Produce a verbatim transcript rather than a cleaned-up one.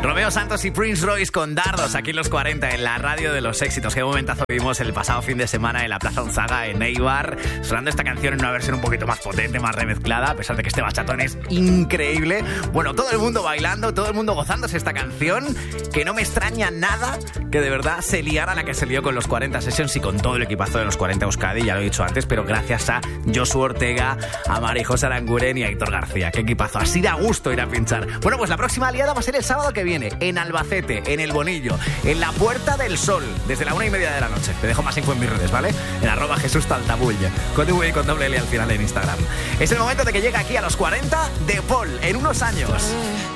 Romeo Santos y Prince Royce con Dardos, aquí en los cuarenta, en la radio de los éxitos. Qué momentazo vimos el pasado fin de semana en la Plaza Unzaga, en Eibar, sonando esta canción en una versión un poquito más potente, más remezclada, a pesar de que este bachatón es increíble. Bueno, todo el mundo bailando, todo el mundo gozándose esta canción, que no me extraña nada que de verdad se liara la que se lió con los cuarenta Sessions y con todo el equipazo de los cuarenta Euskadi, ya lo he dicho antes, pero gracias a Josu Ortega, a Marijosa Aranguren y a Héctor García. Qué equipazo, así da gusto ir a pinchar. Bueno, pues la próxima aliada va a ser el sábado que viene, en Albacete, en El Bonillo, en la Puerta del Sol, desde la una y media de la noche. Te dejo más info en mis redes, ¿vale? En arroba Jesús Taltabull, con V y con doble L al final en Instagram. Es el momento de que llegue aquí a los cuarenta de Paul, en unos años.